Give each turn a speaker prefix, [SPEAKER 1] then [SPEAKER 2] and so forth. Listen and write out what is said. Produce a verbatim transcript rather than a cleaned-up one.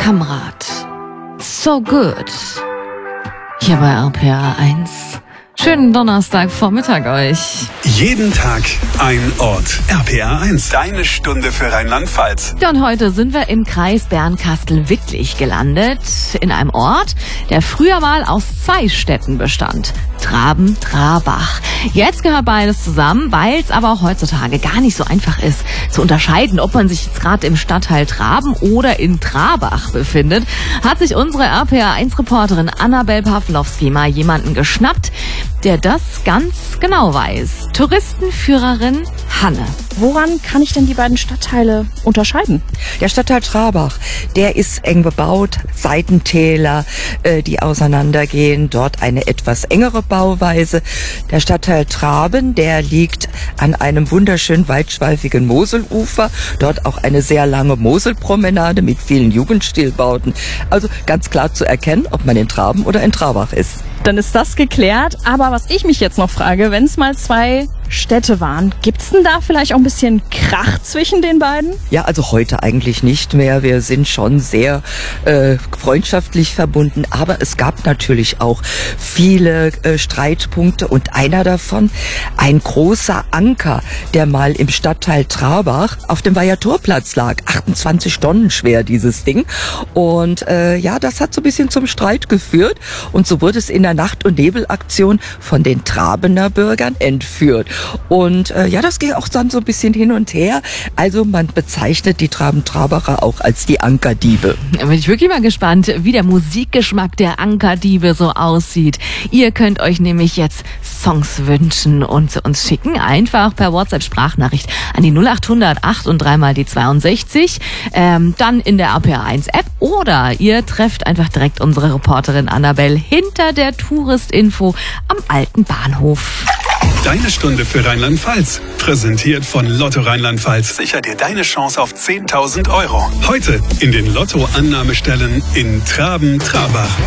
[SPEAKER 1] Kamerad. So good. Hier bei R P R eins. Schönen Donnerstagvormittag euch.
[SPEAKER 2] Jeden Tag ein Ort. R P R eins, deine Stunde für Rheinland-Pfalz.
[SPEAKER 1] Ja, und heute sind wir im Kreis Bernkastel-Wittlich gelandet. In einem Ort, der früher mal aus zwei Städten bestand. Traben-Trarbach. Jetzt gehört beides zusammen, weil es aber auch heutzutage gar nicht so einfach ist, zu unterscheiden, ob man sich jetzt gerade im Stadtteil Traben oder in Trarbach befindet, hat sich unsere R P R eins Reporterin Annabel Pawlowski mal jemanden geschnappt, der das ganz genau weiß. Touristenführerin Hanne.
[SPEAKER 3] Woran kann ich denn die beiden Stadtteile unterscheiden?
[SPEAKER 4] Der Stadtteil Trarbach, der ist eng bebaut, Seitentäler, äh, die auseinandergehen, dort eine etwas engere Bauweise. Der Stadtteil Traben, der liegt an einem wunderschön weitschweifigen Moselufer, dort auch eine sehr lange Moselpromenade mit vielen Jugendstilbauten. Also ganz klar zu erkennen, ob man in Traben oder in Trarbach ist.
[SPEAKER 3] Dann ist das geklärt. Aber was ich mich jetzt noch frage, wenn es mal zwei Städte waren, gibt's denn da vielleicht auch ein bisschen Krach zwischen den beiden?
[SPEAKER 4] Ja, also heute eigentlich nicht mehr. Wir sind schon sehr äh, freundschaftlich verbunden, aber es gab natürlich auch viele äh, Streitpunkte und einer davon, ein großer Anker, der mal im Stadtteil Trarbach auf dem Weihertorplatz lag. achtundzwanzig Tonnen schwer, dieses Ding. Und äh, ja, das hat so ein bisschen zum Streit geführt und so wurde es in der Nacht- und Nebelaktion von den Trabener Bürgern entführt. Und äh, ja, das ging auch dann so ein bisschen hin und her. Also man bezeichnet die Traben-Trabacher auch als die Ankerdiebe.
[SPEAKER 1] Da bin ich wirklich mal gespannt, wie der Musikgeschmack der Ankerdiebe so aussieht. Ihr könnt euch nämlich jetzt Songs wünschen und zu uns schicken. Einfach per WhatsApp-Sprachnachricht an die null achthundert acht und dreimal die zweiundsechzig. Ähm, dann in der R P R eins App oder ihr trefft einfach direkt unsere Reporterin Annabel hinter der Touristinfo am alten Bahnhof.
[SPEAKER 2] Deine Stunde für Rheinland-Pfalz. Präsentiert von Lotto Rheinland-Pfalz. Sicher dir deine Chance auf zehntausend Euro. Heute in den Lotto-Annahmestellen in Traben-Trarbach.